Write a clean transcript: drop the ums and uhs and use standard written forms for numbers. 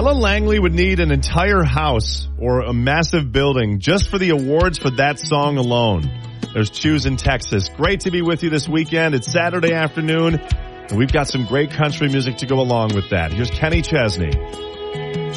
Ella Langley would need an entire house or a massive building just for the awards for that song alone. There's Choose in Texas. Great to be with you this weekend. It's Saturday afternoon, and we've got some great country music to go along with that. Here's Kenny Chesney.